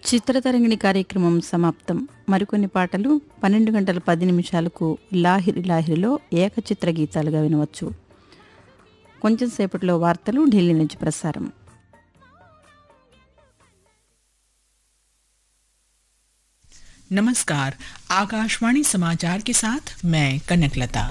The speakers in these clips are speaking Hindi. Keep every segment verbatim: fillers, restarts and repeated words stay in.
చిత్రతరంగిణి కార్యక్రమం సమాప్తం. మరికొన్ని పాటలు పన్నెండు గంటల పది నిమిషాలకు లాహిరి లాహిరిలో ఏకచిత్ర గీతాలుగా వినవచ్చు. కొంచెం సేపట్లో వార్తలు ఢిల్లీ నుంచి ప్రసారం. नमस्कार, आकाशवाणी समाचार के साथ मैं कनकलता।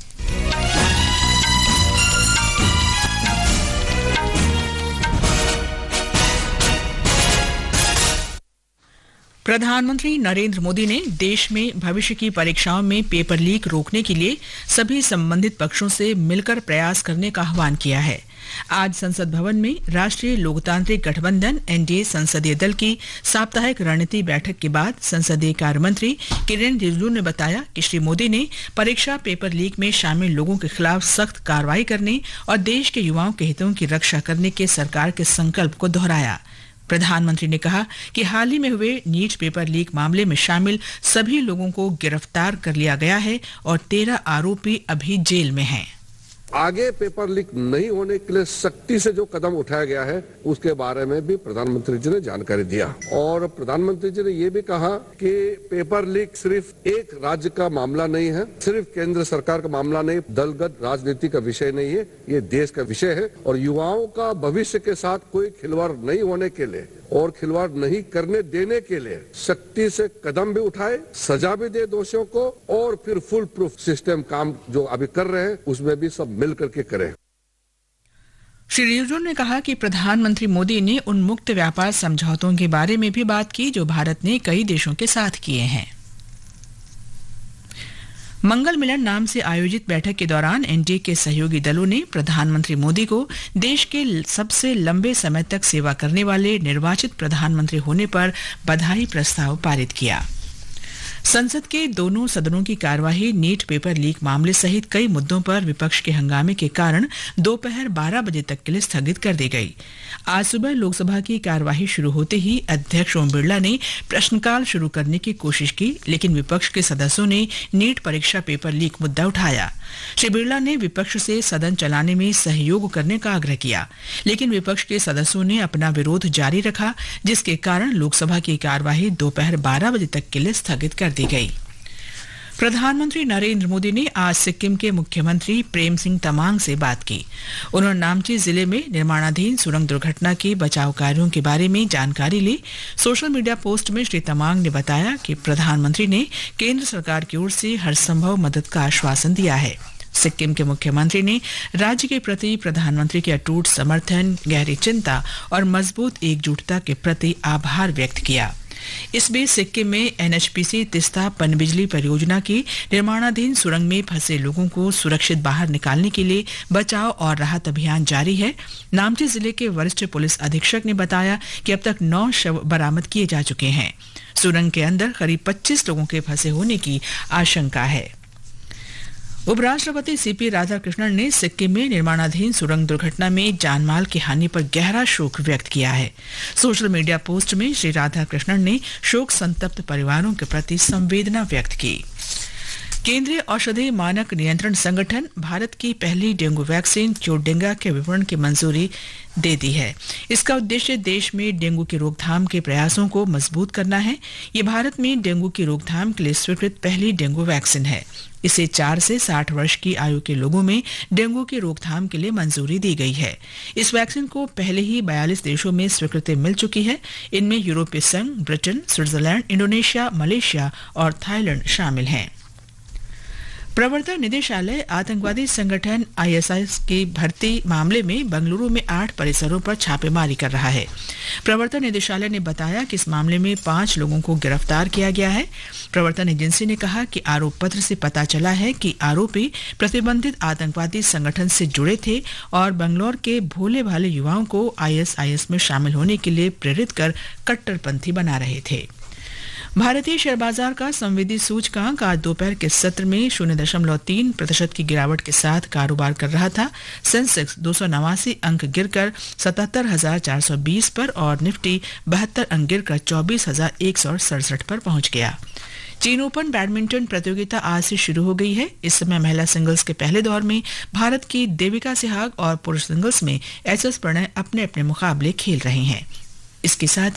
प्रधानमंत्री नरेंद्र मोदी ने देश में भविष्य की परीक्षाओं में पेपर लीक रोकने के लिए सभी संबंधित पक्षों से मिलकर प्रयास करने का आह्वान किया है। आज संसद भवन में राष्ट्रीय लोकतांत्रिक गठबंधन एनडीए संसदीय दल की साप्ताहिक रणनीति बैठक के बाद संसदीय कार्य मंत्री किरेन रिजिजू ने बताया कि श्री मोदी ने परीक्षा पेपर लीक में शामिल लोगों के खिलाफ सख्त कार्रवाई करने और देश के युवाओं के हितों की रक्षा करने के सरकार के संकल्प को दोहराया। प्रधानमंत्री ने कहा कि हाल ही में हुए नीट पेपर लीक मामले में शामिल सभी लोगों को गिरफ्तार कर लिया गया है और तेरह आरोपी अभी जेल में हैं। आगे पेपर लीक नहीं होने के लिए सख्ती से जो कदम उठाया गया है उसके बारे में भी प्रधानमंत्री जी ने जानकारी दिया और प्रधानमंत्री जी ने ये भी कहा कि पेपर लीक सिर्फ एक राज्य का मामला नहीं है, सिर्फ केंद्र सरकार का मामला नहीं, दलगत राजनीति का विषय नहीं है, ये देश का विषय है और युवाओं का भविष्य के साथ कोई खिलवाड़ नहीं होने के लिए और खिलवाड़ नहीं करने देने के लिए सख्ती से कदम भी उठाए, सजा भी दे दोषियों को और फिर फुल प्रूफ सिस्टम काम जो अभी कर रहे हैं उसमें भी सब मिल करके करें। श्री रिजिजू ने कहा कि प्रधानमंत्री मोदी ने उन मुक्त व्यापार समझौतों के बारे में भी बात की जो भारत ने कई देशों के साथ किए हैं। मंगल मिलन नाम से आयोजित बैठक के दौरान एनडीए के सहयोगी दलों ने प्रधानमंत्री मोदी को देश के सबसे लंबे समय तक सेवा करने वाले निर्वाचित प्रधानमंत्री होने पर बधाई प्रस्ताव पारित किया। संसद के दोनों सदनों की कार्यवाही नीट पेपर लीक मामले सहित कई मुद्दों पर विपक्ष के हंगामे के कारण दोपहर बारह बजे तक के लिए स्थगित कर दी गई। आज सुबह लोकसभा की कार्यवाही शुरू होते ही अध्यक्ष ओम बिरला ने प्रश्नकाल शुरू करने की कोशिश की, लेकिन विपक्ष के सदस्यों ने नीट परीक्षा पेपर लीक मुद्दा उठाया। श्री बिरला ने विपक्ष से सदन चलाने में सहयोग करने का आग्रह किया, लेकिन विपक्ष के सदस्यों ने अपना विरोध जारी रखा, जिसके कारण लोकसभा की कार्यवाही दोपहर बारह बजे तक के लिए स्थगित कर दी गई। प्रधानमंत्री नरेंद्र मोदी ने आज सिक्किम के मुख्यमंत्री प्रेम सिंह तमांग से बात की। उन्होंने नामची जिले में निर्माणाधीन सुरंग दुर्घटना के बचाव कार्यों के बारे में जानकारी ली। सोशल मीडिया पोस्ट में श्री तमांग ने बताया कि प्रधानमंत्री ने केंद्र सरकार की ओर से हर संभव मदद का आश्वासन दिया है। सिक्किम के मुख्यमंत्री ने राज्य के प्रति प्रधानमंत्री के अटूट समर्थन, गहरी चिंता और मजबूत एकजुटता के प्रति आभार व्यक्त किया। इस बीच सिक्किम में एनएचपीसी तिस्ता पनबिजली परियोजना की निर्माणाधीन सुरंग में फंसे लोगों को सुरक्षित बाहर निकालने के लिए बचाव और राहत अभियान जारी है। नामची जिले के वरिष्ठ पुलिस अधीक्षक ने बताया कि अब तक नौ शव बरामद किए जा चुके हैं। सुरंग के अंदर करीब पच्चीस लोगों के फंसे होने की आशंका है। उपराष्ट्रपति सीपी राधाकृष्णन ने सिक्किम में निर्माणाधीन सुरंग दुर्घटना में जानमाल की हानि पर गहरा शोक व्यक्त किया है। सोशल मीडिया पोस्ट में श्री राधाकृष्णन ने शोक संतप्त परिवारों के प्रति संवेदना व्यक्त की। केंद्रीय औषधि मानक नियंत्रण संगठन भारत की पहली डेंगू वैक्सीन चोडेंगा के विपणन की मंजूरी दे दी है। इसका उद्देश्य देश में डेंगू की रोकथाम के प्रयासों को मजबूत करना है। ये भारत में डेंगू की रोकथाम के लिए स्वीकृत पहली डेंगू वैक्सीन है। इसे चार से साठ वर्ष की आयु के लोगों में डेंगू की रोकथाम के लिए मंजूरी दी गई है। इस वैक्सीन को पहले ही बयालीस देशों में स्वीकृति मिल चुकी है। इनमें यूरोपीय संघ, ब्रिटेन, स्विट्जरलैंड, इंडोनेशिया, मलेशिया और थाईलैंड शामिल हैं। प्रवर्तन निदेशालय आतंकवादी संगठन आईएसआईएस की भर्ती मामले में बेंगलुरु में आठ परिसरों पर छापेमारी कर रहा है। प्रवर्तन निदेशालय ने बताया कि इस मामले में पांच लोगों को गिरफ्तार किया गया है। प्रवर्तन एजेंसी ने कहा कि आरोप पत्र से पता चला है कि आरोपी प्रतिबंधित आतंकवादी संगठन से जुड़े थे और बेंगलोर के भोले भाले युवाओं को आईएसआईएस में शामिल होने के लिए प्रेरित कर कट्टरपंथी बना रहे थे। भारतीय शेयर बाजार का संवेदी सूचकांक आज दोपहर के सत्र में शून्य दशमलव तीन प्रतिशत की गिरावट के साथ कारोबार कर रहा था। सेंसेक्स दो सौ नवासी अंक गिरकर सतहत्तर हजार चार सौ बीस पर और निफ्टी बहत्तर अंक गिरकर चौबीस हजार एक सौ सड़सठ पर पहुंच गया। चीन ओपन बैडमिंटन प्रतियोगिता आज से शुरू हो गई है। इस समय महिला सिंगल्स के पहले दौर में भारत की देविका सिहाग और पुरुष सिंगल्स में एच एस प्रणय अपने अपने मुकाबले खेल रहे हैं। इसके साथ